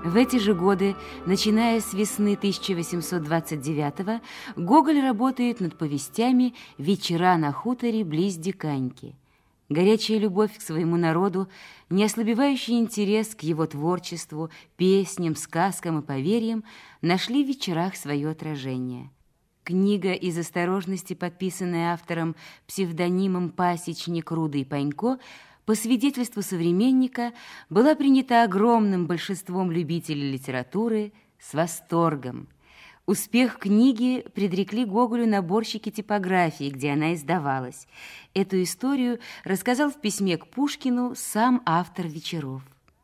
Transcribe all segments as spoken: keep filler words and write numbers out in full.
В эти же годы, начиная с весны тысяча восемьсот двадцать девятого, Гоголь работает над повестями «Вечера на хуторе близ Диканьки». Горячая любовь к своему народу, неослабевающий интерес к его творчеству, песням, сказкам и поверьям нашли в вечерах свое отражение. Книга из осторожности, подписанная автором псевдонимом «Пасечник Рудый Панько», по свидетельству современника, была принята огромным большинством любителей литературы с восторгом. Успех книги предрекли Гоголю наборщики типографии, где она издавалась. Эту историю рассказал в письме к Пушкину сам автор «Вечеров».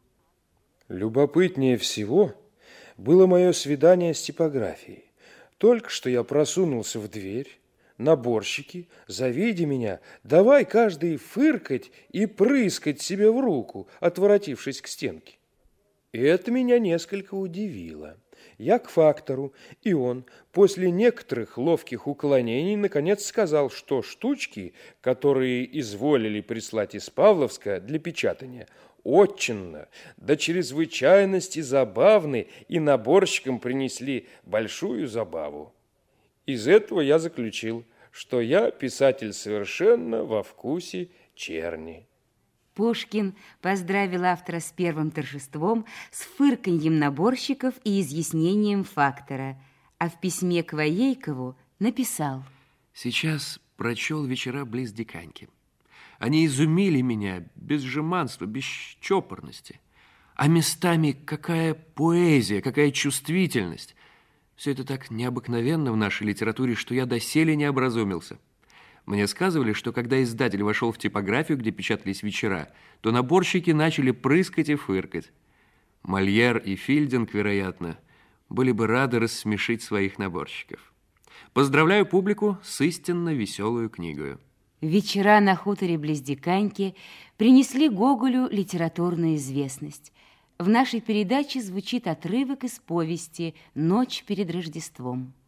Любопытнее всего было мое свидание с типографией. Только что я просунулся в дверь, наборщики, завидя меня, давай каждый фыркать и прыскать себе в руку, отворотившись к стенке. И это меня несколько удивило. Я к фактору, и он после некоторых ловких уклонений наконец сказал, что штучки, которые изволили прислать из Павловска для печатания, отчинно, до чрезвычайности забавны, и наборщикам принесли большую забаву. Из этого я заключил, что я писатель совершенно во вкусе черни. Пушкин поздравил автора с первым торжеством, с фырканьем наборщиков и изъяснением фактора, а в письме к Воейкову написал: «Сейчас прочел «Вечера близ Диканьки». Они изумили меня без жеманства, без чопорности. А местами какая поэзия, какая чувствительность. Все это так необыкновенно в нашей литературе, что я доселе не образумился. Мне сказывали, что когда издатель вошел в типографию, где печатались вечера, то наборщики начали прыскать и фыркать. Мольер и Филдинг, вероятно, были бы рады рассмешить своих наборщиков. Поздравляю публику с истинно веселую книгою». «Вечера на хуторе близ Диканьки» принесли Гоголю литературную известность. В нашей передаче звучит отрывок из повести «Ночь перед Рождеством».